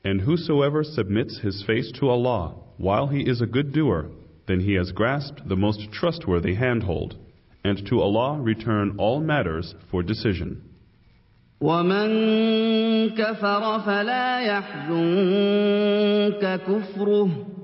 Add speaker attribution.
Speaker 1: And whosoever submits his face to Allah, while he is a good doer, then he has grasped the most trustworthy handhold. And to Allah return all matters for decision.
Speaker 2: وَمَن كَفَرَ فَلَا يَحْزُنكَ كُفْرُهُ